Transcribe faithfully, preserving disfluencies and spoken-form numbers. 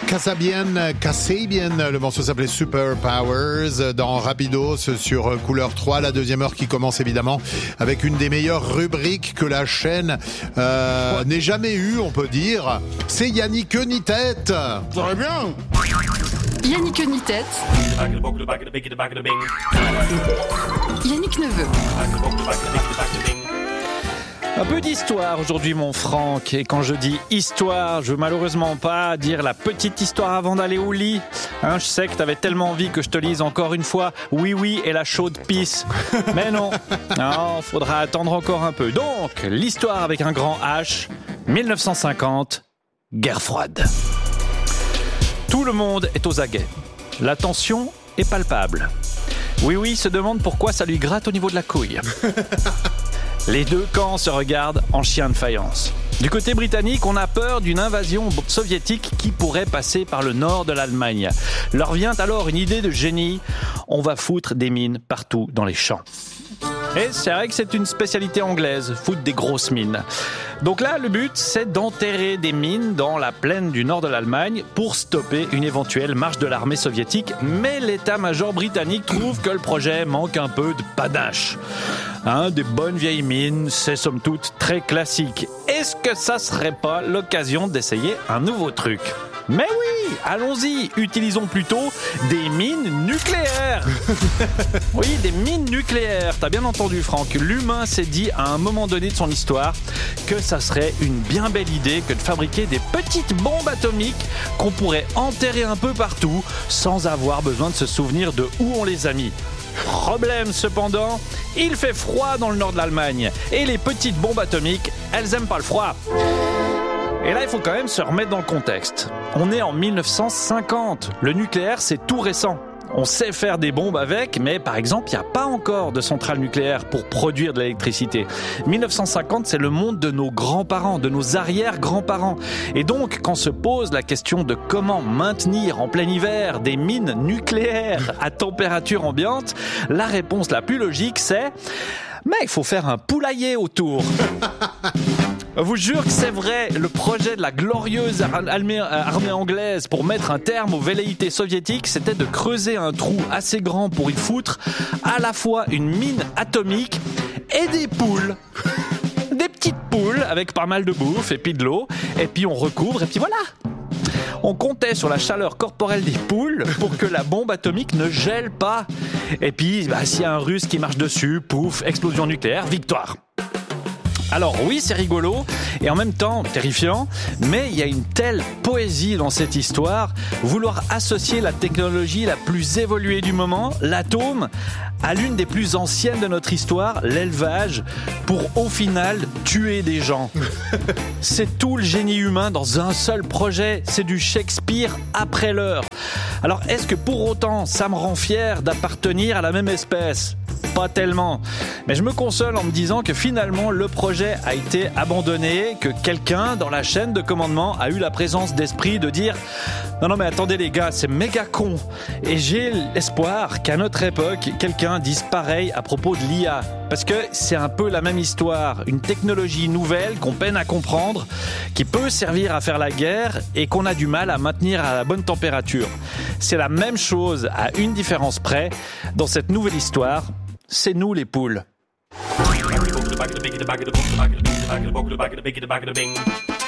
Kasabian, Kasabian, le morceau s'appelait Super Powers dans Rapidos sur Couleur trois, la deuxième heure qui commence évidemment avec une des meilleures rubriques que la chaîne euh, n'ait jamais eue, on peut dire. C'est Yannick Ni-tête. Très bien. Yannick Ni-tête. Yannick Neveu. Un peu d'histoire aujourd'hui, mon Franck. Et quand je dis histoire, je veux malheureusement pas dire la petite histoire avant d'aller au lit. Hein, je sais que t'avais tellement envie que je te lise encore une fois Oui Oui et la chaude pisse. Mais non, non, faudra attendre encore un peu. Donc, l'histoire avec un grand H, dix-neuf cent cinquante, guerre froide. Tout le monde est aux aguets. La tension est palpable. Oui Oui se demande pourquoi ça lui gratte au niveau de la couille. Les deux camps se regardent en chien de faïence. Du côté britannique, on a peur d'une invasion soviétique qui pourrait passer par le nord de l'Allemagne. Leur vient alors une idée de génie. On va foutre des mines partout dans les champs. Et c'est vrai que c'est une spécialité anglaise, foutre des grosses mines. Donc là, le but, c'est d'enterrer des mines dans la plaine du nord de l'Allemagne pour stopper une éventuelle marche de l'armée soviétique. Mais l'état-major britannique trouve que le projet manque un peu de panache. Hein, des bonnes vieilles mines, c'est somme toute très classique. Est-ce que ça serait pas l'occasion d'essayer un nouveau truc ? Mais oui, allons-y, utilisons plutôt des mines nucléaires. Oui, des mines nucléaires, t'as bien entendu Franck. L'humain s'est dit à un moment donné de son histoire que ça serait une bien belle idée que de fabriquer des petites bombes atomiques qu'on pourrait enterrer un peu partout sans avoir besoin de se souvenir de où on les a mis. Problème cependant, il fait froid dans le nord de l'Allemagne et les petites bombes atomiques, elles aiment pas le froid. Et là, il faut quand même se remettre dans le contexte. On est en dix-neuf cent cinquante. Le nucléaire, c'est tout récent. On sait faire des bombes avec, mais par exemple, il n'y a pas encore de centrale nucléaire pour produire de l'électricité. dix-neuf cent cinquante, c'est le monde de nos grands-parents, de nos arrière-grands-parents. Et donc, quand se pose la question de comment maintenir en plein hiver des mines nucléaires à température ambiante, la réponse la plus logique, c'est « mais il faut faire un poulailler autour ». Je vous jure que c'est vrai, le projet de la glorieuse armée anglaise pour mettre un terme aux velléités soviétiques, c'était de creuser un trou assez grand pour y foutre à la fois une mine atomique et des poules. Des petites poules avec pas mal de bouffe et puis de l'eau, et puis on recouvre et puis voilà. On comptait sur la chaleur corporelle des poules pour que la bombe atomique ne gèle pas. Et puis, bah, s'il y a un Russe qui marche dessus, pouf, explosion nucléaire, victoire. Alors oui, c'est rigolo et en même temps terrifiant, mais il y a une telle poésie dans cette histoire. Vouloir associer la technologie la plus évoluée du moment, l'atome, à l'une des plus anciennes de notre histoire, l'élevage, pour au final tuer des gens. C'est tout le génie humain dans un seul projet, c'est du Shakespeare après l'heure. Alors est-ce que pour autant ça me rend fier d'appartenir à la même espèce ? Pas tellement. Mais je me console en me disant que finalement le projet a été abandonné, que quelqu'un dans la chaîne de commandement a eu la présence d'esprit de dire « Non, non mais attendez les gars, c'est méga con ». Et j'ai l'espoir qu'à notre époque, quelqu'un dise pareil à propos de l'I A. Parce que c'est un peu la même histoire, une technologie nouvelle qu'on peine à comprendre, qui peut servir à faire la guerre et qu'on a du mal à maintenir à la bonne température. C'est la même chose à une différence près. Dans cette nouvelle histoire, c'est nous les poules.